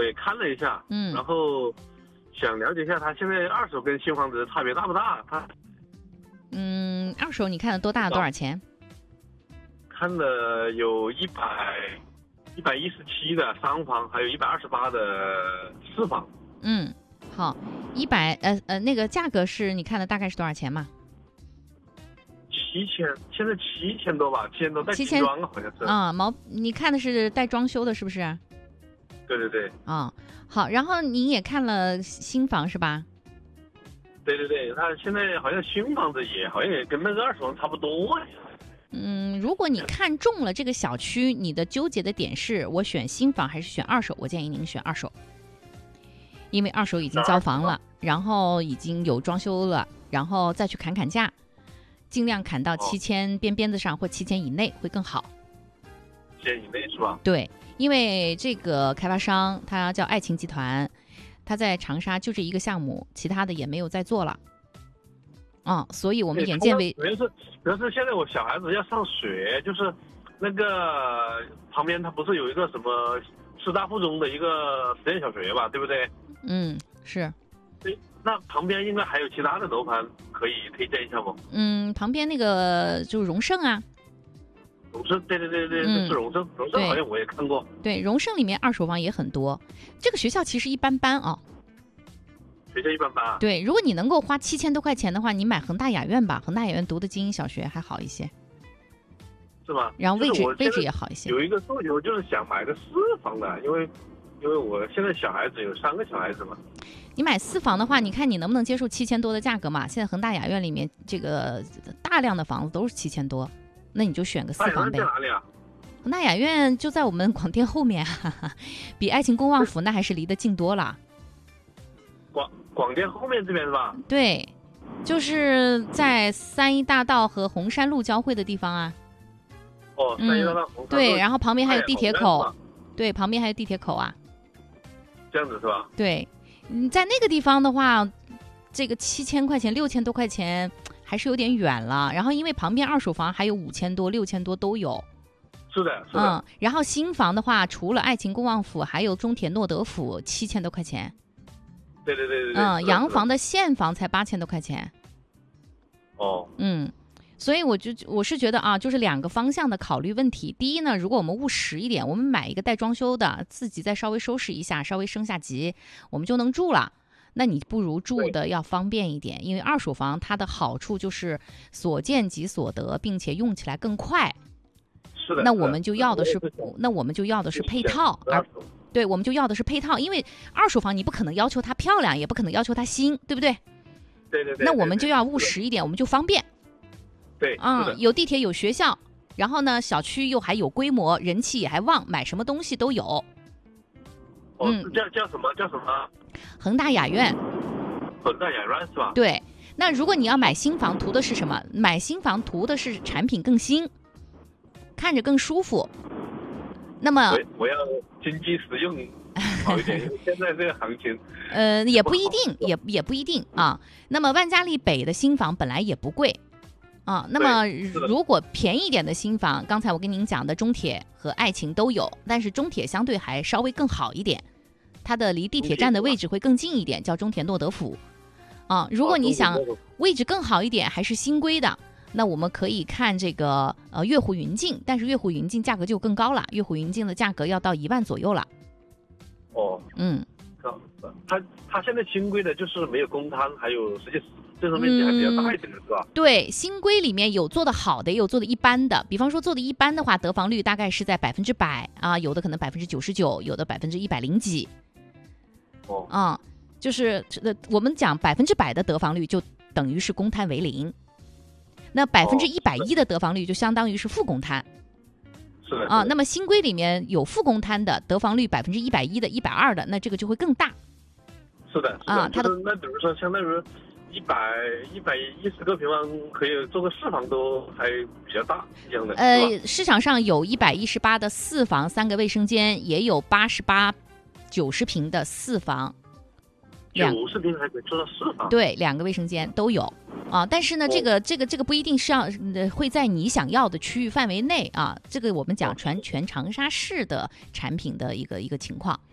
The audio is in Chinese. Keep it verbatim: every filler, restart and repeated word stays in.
也看了一下， 嗯， 然后想了解一下它现在二手跟新房子的差别大不大？它嗯，二手你看的多大多少钱？ 看了有一百一百一十七的三房，还有一百二十八的四房。 嗯，好，一百呃呃那个价格是你看的大概是多少钱嘛？ 七千，现在七千多吧，七千多带七千精装好像是。 啊，毛你看的是带装修的，是不是？啊、 对对对。 哦，好，然后你也看了新房是吧？ 对对对，它现在好像新房子也好像也跟那个二手房差不多。 嗯，如果你看中了这个小区，你的纠结的点是我选新房还是选二手？我建议您选二手，因为二手已经交房了，然后已经有装修了，然后再去砍砍价，尽量砍到七千边边子上或七千以内会更好。 七千以内是吧？ 对，因为这个开发商他叫爱情集团，他在长沙就这一个项目，其他的也没有再做了。啊、嗯，所以我们眼见为， 主要是主要是现在我小孩子要上学，就是那个旁边他不是有一个什么师大附中的一个实验小学吧，对不对？ 嗯，是。 对，那旁边应该还有其他的楼盘可以推荐一下不？ 嗯，旁边那个就是荣盛啊。 荣盛，对对对对， 嗯、 是荣盛，荣盛好像我也看过。 对，荣盛里面二手房也很多。这个学校其实一般般啊。 学校一般般啊。 对，如果你能够花七千多块钱的话，你买恒大雅苑吧，恒大雅苑读的精英小学还好一些， 是吧？ 然后位置就是位置也好一些。 有一个诉求就是想买个四房的，因为因为我现在小孩子有三个小孩子嘛。 你买四房的话，你看你能不能接受七千多的价格嘛？现在恒大雅苑里面这个大量的房子都是七千多，那你就选个四房呗。 在哪里啊？ 恒大雅苑就在我们广电后面，哈哈，比爱情公望府那还是离得近多了。 广广电后面这边是吧？ 对，就是在三一大道和红山路交汇的地方啊。 哦，三一大道红山路。 对，然后旁边还有地铁口。对，旁边还有地铁口啊。 这样子是吧？ 对，你在那个地方的话，这个七千块钱、六千多块钱还是有点远了。然后因为旁边二手房还有五千多、六千多都有。 是的，是的。 嗯，然后新房的话，除了爱情公望府，还有中铁诺德府，七千多块钱。 对对对对。 嗯，洋房的现房才八千多块钱。 哦。 嗯。所以我就我是觉得啊，就是两个方向的考虑问题。第一呢，如果我们务实一点，我们买一个带装修的，自己再稍微收拾一下，稍微升下级，我们就能住了。那你不如住的要方便一点，因为二手房它的好处就是所见即所得，并且用起来更快。 是的。 那我们就要的是，那我们就要的是配套，而对，我们就要的是配套，因为二手房你不可能要求它漂亮，也不可能要求它新，对不对？ 对对对。 那我们就要务实一点，我们就方便。 对， 嗯，有地铁有学校，然后呢，小区又还有规模，人气也还旺，买什么东西都有。 哦，嗯，叫叫什么叫什么？ 恒大雅苑。 恒大雅苑是吧？ 对，那如果你要买新房，图的是什么？买新房图的是产品更新，看着更舒服。那么我要经济实用好一点，因为现在这个行情， 呃，也不一定，也也不一定啊。那么万家丽北的新房本来也不贵。啊，那么如果便宜一点的新房，刚才我跟您讲的中铁和爱情都有，但是中铁相对还稍微更好一点，它的离地铁站的位置会更近一点，叫中铁诺德府。啊，如果你想位置更好一点，还是新规的，那我们可以看这个呃悦湖云境，但是悦湖云境价格就更高了，悦湖云境的价格要到一万左右了。 哦， 嗯， 它它现在新规的就是没有公摊，还有实际。建筑面积还比较大一点的是吧？ 对，新规里面有做的好的，也有做的一般的。比方说做的一般的话，得房率大概是在百分之百啊，有的可能百分之九十九，有的百分之一百零几。 哦， 啊，就是呃，我们讲百分之百的得房率就等于是公摊为零，那百分之一百一的得房率就相当于是负公摊。 是的。 啊，那么新规里面有负公摊的得房率百分之一百一的、一百二的，那这个就会更大。 是的。 啊，它的那比如说相当于。一百一百一十个平方可以做个四房都还比较大这样的。 呃，市场上有一百一十八的四房三个卫生间，也有八十八、九十平的四房。 九十平还可以做到四房？ 对，两个卫生间都有啊。但是呢， 哦、 这个这个这个不一定是要、呃、会在你想要的区域范围内啊。这个我们讲全全长沙市的产品的一个一个情况。